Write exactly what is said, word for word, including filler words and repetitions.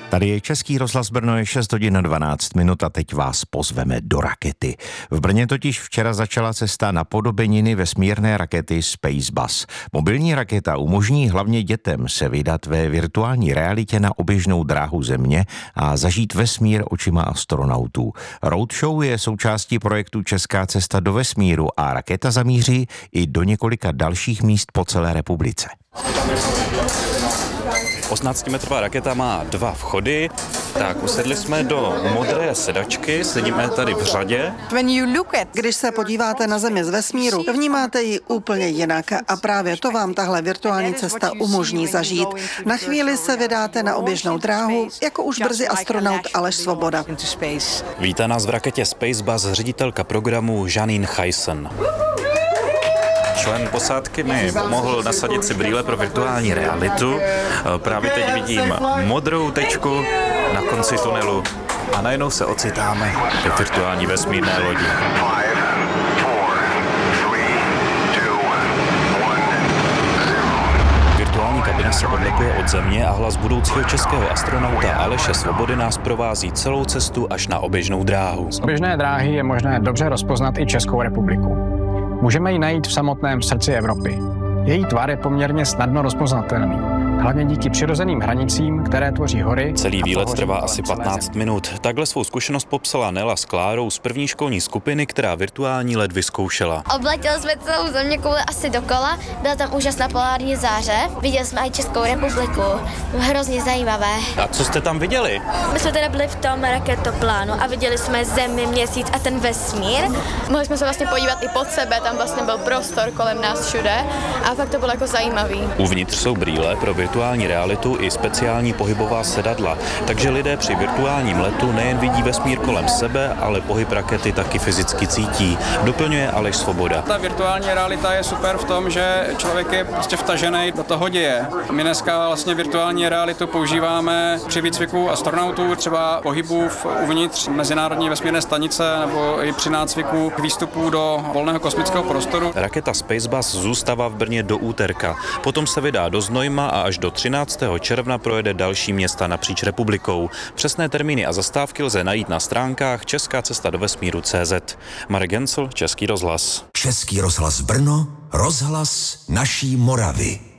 Tady je Český rozhlas Brno, je šest hodin a dvanáct minut a teď vás pozveme do rakety. V Brně totiž včera začala cesta napodobeniny vesmírné rakety Spacebus. Mobilní raketa umožní hlavně dětem se vydat ve virtuální realitě na oběžnou dráhu Země a zažít vesmír očima astronautů. Roadshow je součástí projektu Česká cesta do vesmíru a raketa zamíří i do několika dalších míst po celé republice. osmnáctimetrová raketa má dva vchody, tak usedli jsme do modré sedačky, sedíme tady v řadě. Když se podíváte na Zemi z vesmíru, vnímáte ji úplně jinak a právě to vám tahle virtuální cesta umožní zažít. Na chvíli se vydáte na oběžnou dráhu, jako už brzy astronaut Aleš Svoboda. Vítá nás v raketě Spacebus ředitelka programu Janine Chysen. Člen posádky mi pomohl nasadit si brýle pro virtuální realitu. Právě teď vidím modrou tečku na konci tunelu a najednou se ocitáme ve virtuální vesmírné lodi. Virtuální kabina se odlepuje od Země a hlas budoucího českého astronauta Aleše Svobody nás provází celou cestu až na oběžnou dráhu. Z oběžné dráhy je možné dobře rozpoznat i Českou republiku. Můžeme ji najít v samotném srdci Evropy. Její tvar je poměrně snadno rozpoznatelný, hlavně díky přirozeným hranicím, které tvoří hory. Celý výlet trvá asi patnáct minut. Takhle svou zkušenost popsala Nela s Klárou z první školní skupiny, která virtuální let vyzkoušela. Obletěli jsme celou zeměkouli asi dokola, byla tam úžasná polární záře, viděli jsme i Českou republiku, hrozně zajímavé. A co jste tam viděli? My jsme teda byli v tom raketoplánu a viděli jsme Zemi, Měsíc a ten vesmír. Mohli jsme se vlastně podívat i pod sebe, tam vlastně byl prostor kolem nás všude a fakt to bylo jako zajímavý. Uvnitř jsou brýle pro virtuální realitu i speciální pohybová sedadla, takže lidé při virtuálním letu nejen vidí vesmír kolem sebe, ale pohyb rakety taky fyzicky cítí. Doplňuje Aleš Svoboda. Ta virtuální realita je super v tom, že člověk je prostě vtažený do toho děje. My dneska vlastně virtuální realitu používáme při výcviku astronautů, třeba pohybů uvnitř mezinárodní vesmírné stanice nebo i při nácviku výstupů do volného kosmického prostoru. Raketa Spacebus zůstává v Brně do úterka. Potom se vydá do Znojma a až do třináctého června projede další města napříč republikou. Přesné termíny a zastávky lze najít na stránkách česká cesta do vesmíru tečka cé zet. Marek Gencl, Český rozhlas. Český rozhlas Brno, rozhlas naší Moravy.